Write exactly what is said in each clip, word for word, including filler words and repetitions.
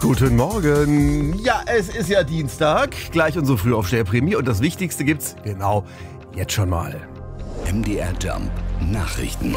Guten Morgen. Ja, es ist ja Dienstag, gleich unsere Frühaufsteherprämie und das Wichtigste gibt's genau jetzt schon mal. M D R Jump Nachrichten.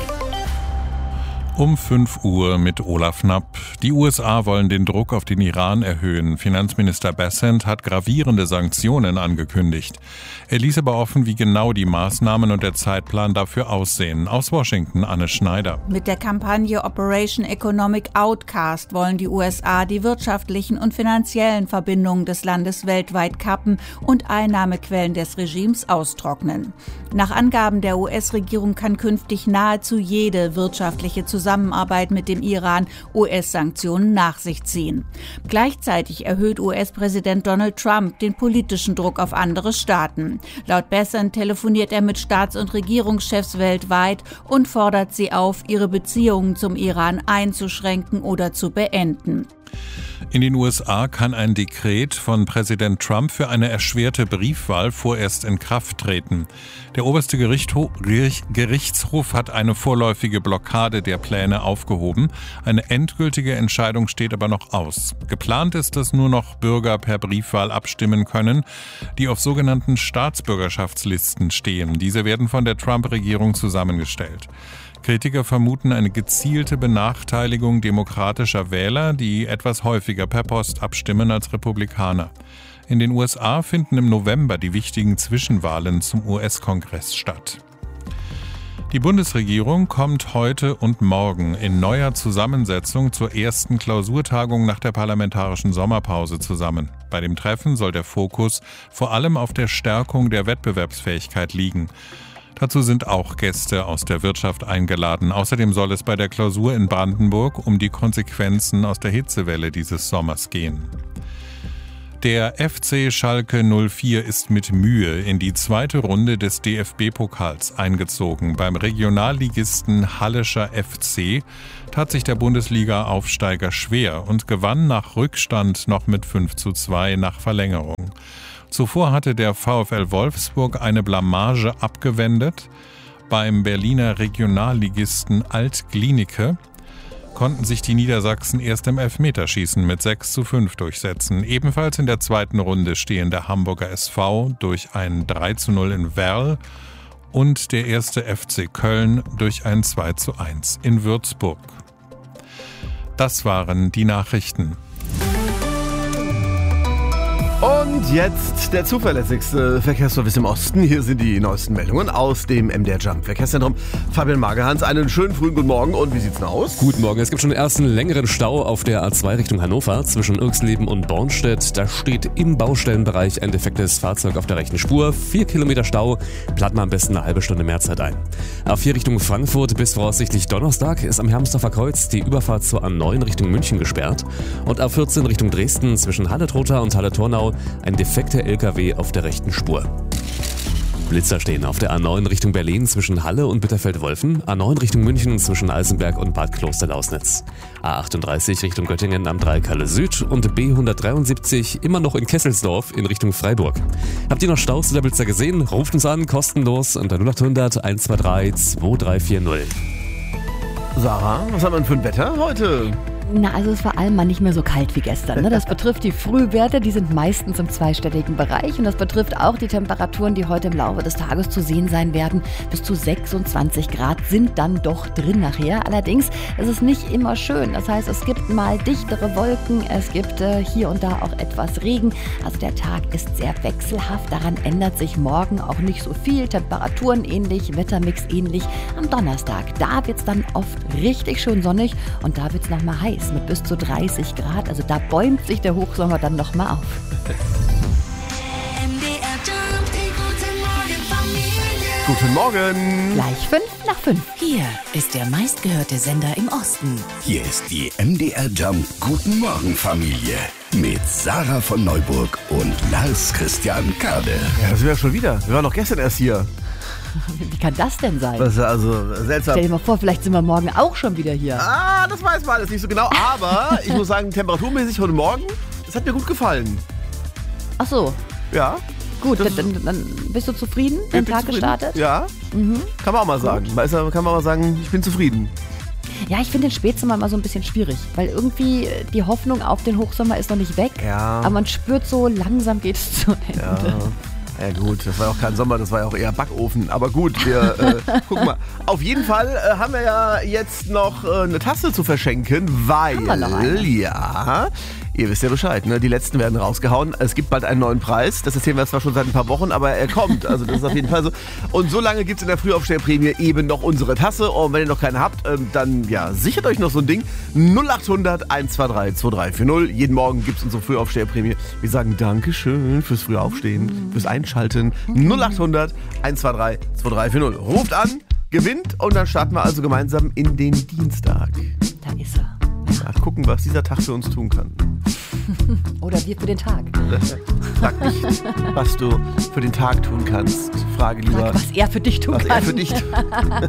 Um fünf Uhr mit Olaf Knapp. Die U S A wollen den Druck auf den Iran erhöhen. Finanzminister Bessent hat gravierende Sanktionen angekündigt. Er ließ aber offen, wie genau die Maßnahmen und der Zeitplan dafür aussehen. Aus Washington, Anne Schneider. Mit der Kampagne Operation Economic Outcast wollen die U S A die wirtschaftlichen und finanziellen Verbindungen des Landes weltweit kappen und Einnahmequellen des Regimes austrocknen. Nach Angaben der U S-Regierung kann künftig nahezu jede wirtschaftliche Zusammenarbeit Zusammenarbeit mit dem Iran U S-Sanktionen nach sich ziehen. Gleichzeitig erhöht U S-Präsident Donald Trump den politischen Druck auf andere Staaten. Laut Bessent telefoniert er mit Staats- und Regierungschefs weltweit und fordert sie auf, ihre Beziehungen zum Iran einzuschränken oder zu beenden. In den U S A kann ein Dekret von Präsident Trump für eine erschwerte Briefwahl vorerst in Kraft treten. Der oberste Gerichtshof hat eine vorläufige Blockade der Pläne aufgehoben. Eine endgültige Entscheidung steht aber noch aus. Geplant ist, dass nur noch Bürger per Briefwahl abstimmen können, die auf sogenannten Staatsbürgerschaftslisten stehen. Diese werden von der Trump-Regierung zusammengestellt. Kritiker vermuten eine gezielte Benachteiligung demokratischer Wähler, die etwas häufiger per Post abstimmen als Republikaner. In den U S A finden im November die wichtigen Zwischenwahlen zum U S-Kongress statt. Die Bundesregierung kommt heute und morgen in neuer Zusammensetzung zur ersten Klausurtagung nach der parlamentarischen Sommerpause zusammen. Bei dem Treffen soll der Fokus vor allem auf der Stärkung der Wettbewerbsfähigkeit liegen. Dazu sind auch Gäste aus der Wirtschaft eingeladen. Außerdem soll es bei der Klausur in Brandenburg um die Konsequenzen aus der Hitzewelle dieses Sommers gehen. Der F C Schalke null vier ist mit Mühe in die zweite Runde des D F B-Pokals eingezogen. Beim Regionalligisten Hallischer F C tat sich der Bundesliga-Aufsteiger schwer und gewann nach Rückstand noch mit fünf zu zwei nach Verlängerung. Zuvor hatte der VfL Wolfsburg eine Blamage abgewendet. Beim Berliner Regionalligisten Alt-Glienicke konnten sich die Niedersachsen erst im Elfmeterschießen mit sechs zu fünf durchsetzen. Ebenfalls in der zweiten Runde stehen der Hamburger S V durch ein drei zu null in Werl und der erste F C Köln durch ein zwei zu eins in Würzburg. Das waren die Nachrichten. Und jetzt der zuverlässigste Verkehrsservice im Osten. Hier sind die neuesten Meldungen aus dem M D R Jump Verkehrszentrum. Fabian Magerhans, einen schönen frühen guten Morgen. Und wie sieht's denn aus? Guten Morgen. Es gibt schon den ersten längeren Stau auf der A zwei Richtung Hannover zwischen Irxleben und Bornstedt. Da steht im Baustellenbereich ein defektes Fahrzeug auf der rechten Spur. Vier Kilometer Stau. Planen wir am besten eine halbe Stunde mehr Zeit ein. A vier Richtung Frankfurt bis voraussichtlich Donnerstag ist am Hermsdorfer Kreuz die Überfahrt zur A neun Richtung München gesperrt. Und A vierzehn Richtung Dresden zwischen Halle-Trotha und Halle-Tornau ein defekter L K W auf der rechten Spur. Blitzer stehen auf der A neun Richtung Berlin zwischen Halle und Bitterfeld-Wolfen, A neun Richtung München zwischen Alsenberg und Bad Kloster-Lausnitz, A achtunddreißig Richtung Göttingen am Dreieck Halle Süd und B hundertdreiundsiebzig immer noch in Kesselsdorf in Richtung Freiburg. Habt ihr noch Staus oder Blitzer gesehen? Ruft uns an, kostenlos unter null acht hundert eins zwei drei zwei drei vier null. Sarah, was haben wir denn für ein Wetter heute? Na, also es ist vor allem mal nicht mehr so kalt wie gestern. Ne? Das betrifft die Frühwerte, die sind meistens im zweistelligen Bereich. Und das betrifft auch die Temperaturen, die heute im Laufe des Tages zu sehen sein werden. Bis zu sechsundzwanzig Grad sind dann doch drin nachher. Allerdings ist es nicht immer schön. Das heißt, es gibt mal dichtere Wolken, es gibt äh, hier und da auch etwas Regen. Also der Tag ist sehr wechselhaft. Daran ändert sich morgen auch nicht so viel. Temperaturen ähnlich, Wettermix ähnlich. Am Donnerstag, da wird es dann oft richtig schön sonnig und da wird es nochmal heiß mit bis zu dreißig Grad. Also da bäumt sich der Hochsommer dann nochmal auf. Guten Morgen. Gleich fünf nach fünf. Hier ist der meistgehörte Sender im Osten. Hier ist die M D R Jump Guten Morgen Familie mit Sarah von Neuburg und Lars Christian Kade. Ja, das sind wir schon wieder. Wir waren doch gestern erst hier. Wie kann das denn sein? Das ist also seltsam. Stell dir mal vor, vielleicht sind wir morgen auch schon wieder hier. Ah, das weiß man alles nicht so genau. Aber ich muss sagen, temperaturmäßig heute Morgen, das hat mir gut gefallen. Ach so. Ja. Gut, dann, dann, dann bist du zufrieden, den Tag gestartet? Ja, Mhm. kann man auch mal sagen. Weißt du, kann man mal sagen, ich bin zufrieden. Ja, ich finde den Spätsommer immer so ein bisschen schwierig, weil irgendwie die Hoffnung auf den Hochsommer ist noch nicht weg. Ja. Aber man spürt so, langsam geht es zu Ende. Ja. Ja gut, das war ja auch kein Sommer, das war ja auch eher Backofen. Aber gut, wir äh, gucken mal. Auf jeden Fall äh, haben wir ja jetzt noch äh, eine Tasse zu verschenken, weil, Haben wir noch eine? ja, ihr wisst ja Bescheid, ne? Die letzten werden rausgehauen. Es gibt bald einen neuen Preis. Das erzählen wir zwar schon seit ein paar Wochen, aber er kommt. Also das ist auf jeden Fall so. Und so lange gibt es in der Frühaufsteherprämie eben noch unsere Tasse. Und wenn ihr noch keine habt, ähm, dann ja, sichert euch noch so ein Ding. null acht hundert eins zwei drei zwei drei vier null. Jeden Morgen gibt es unsere Frühaufsteherprämie. Wir sagen Dankeschön fürs Frühaufstehen, fürs Einschalten. null acht hundert eins zwei drei zwei drei vier null. Ruft an, gewinnt und dann starten wir also gemeinsam in den Dienstag. Da ist er. Ja, gucken, was dieser Tag für uns tun kann. Oder wir für den Tag. Sag nicht, was du für den Tag tun kannst. Frage lieber, Frag, was er für dich tun was kann. er für dich tut.